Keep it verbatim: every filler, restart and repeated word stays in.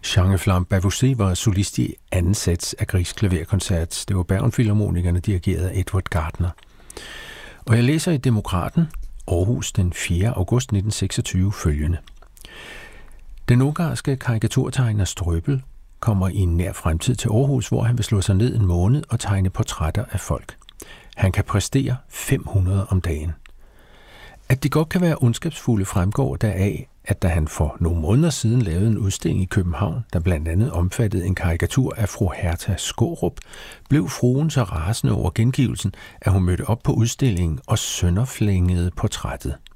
Jean-Flamme Bavouzé var solist i anden sats af Griegs klaverkoncert. Det var Bergenfilharmonikerne, dirigeret af Edward Gardner. Og jeg læser i Demokraten, Aarhus den fjerde august nitten seksogtyve følgende. Den ungarske karikaturtegner Strøbel kommer i en nær fremtid til Aarhus, hvor han vil slå sig ned en måned og tegne portrætter af folk. Han kan præstere fem hundrede om dagen. At de godt kan være ondskabsfulde fremgår deraf, at da han for nogle måneder siden lavede en udstilling i København, der blandt andet omfattede en karikatur af fru Hertha Skårup, blev fruen så rasende over gengivelsen, at hun mødte op på udstillingen og sønderflængede portrættet.